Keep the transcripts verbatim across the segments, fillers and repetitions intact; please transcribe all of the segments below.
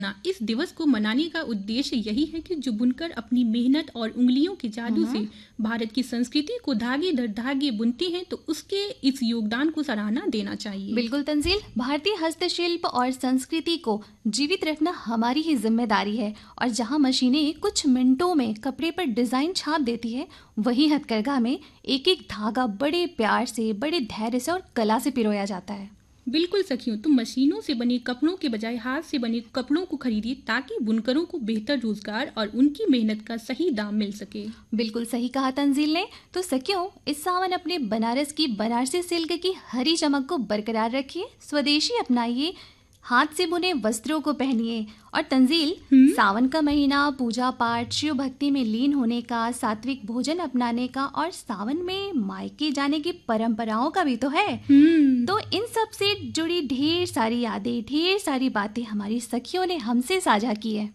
ना इस दिवस को मनाने का उद्देश्य यही है कि जो बुनकर अपनी मेहनत और उंगलियों के जादू से भारत की संस्कृति को धागे दर धागे बुनते हैं, तो उसके इस योगदान को सराहना देना चाहिए। बिल्कुल तंजील, भारतीय हस्तशिल्प और संस्कृति को जीवित रखना हमारी ही जिम्मेदारी है। और जहां मशीनें कुछ मिनटों में कपड़े पर डिजाइन छाप देती है, वहीं हथकरघा में एक एक धागा बड़े प्यार से, बड़े धैर्य से और कला से पिरोया जाता है। बिल्कुल सखियों, तो मशीनों से बने कपड़ों के बजाय हाथ से बने कपड़ों को खरीदिए, ताकि बुनकरों को बेहतर रोजगार और उनकी मेहनत का सही दाम मिल सके। बिल्कुल सही कहा तंजील ने। तो सखियों, इस सावन अपने बनारस की बनारसी सिल्क की हरी चमक को बरकरार रखिए, स्वदेशी अपनाइए, हाथ से बुने वस्त्रों को पहनिए। और तंजील, सावन का महीना पूजा पाठ, शिव भक्ति में लीन होने का, सात्विक भोजन अपनाने का और सावन में मायके जाने की परंपराओं का भी तो है। तो इन सब से जुड़ी ढेर सारी यादें, ढेर सारी बातें हमारी सखियों ने हमसे साझा की है।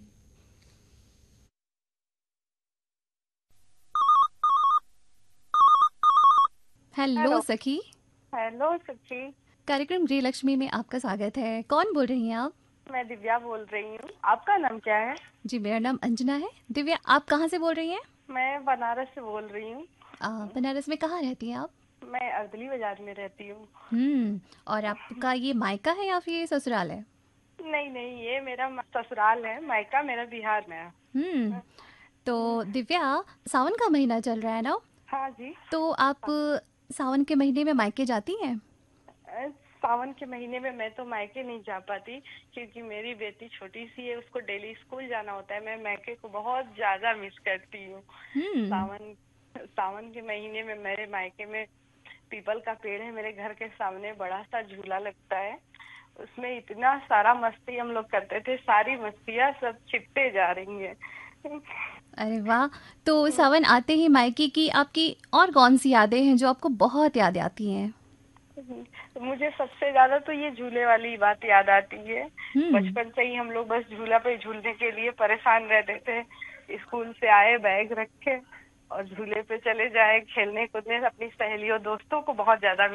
हेलो सखी। हेलो सखी। कार्यक्रम गृह लक्ष्मी में आपका स्वागत है। कौन बोल रही हैं आप? मैं दिव्या बोल रही हूँ। आपका नाम क्या है? जी, मेरा नाम अंजना है। दिव्या, आप कहाँ से बोल रही हैं? मैं बनारस से बोल रही हूँ। बनारस में कहाँ रहती हैं आप? मैं अर्दली बाजार में रहती हूँ। हम्म और आपका ये मायका है या फिर ये ससुराल है? नहीं नहीं, ये मेरा ससुराल है, मायका मेरा बिहार में है। हम्म तो दिव्या, सावन का महीना चल रहा है ना? हाँ जी। तो आप सावन के महीने में मायके जाती हैं? सावन के महीने में मैं तो मायके नहीं जा पाती, क्योंकि मेरी बेटी छोटी सी है, उसको डेली स्कूल जाना होता है। मैं मायके को बहुत ज्यादा मिस करती हूँ। सावन सावन के महीने में मेरे मायके में पीपल का पेड़ है, मेरे घर के सामने बड़ा सा झूला लगता है, उसमें इतना सारा मस्ती हम लोग करते थे, सारी मस्तियाँ सब छिपते जा रही हैं। अरे वाह। तो सावन आते ही मायके की आपकी और कौन सी यादें हैं जो आपको बहुत याद आती हैं? मुझे सबसे ज्यादा तो ये झूले वाली बात याद आती है। बचपन से ही हम लोग बस झूला पे झूलने के लिए परेशान रहते थे। स्कूल से आए, बैग रखे और झूले पे चले जाए, खेलने कूदने। अपनी सहेलियों दोस्तों को बहुत ज्यादा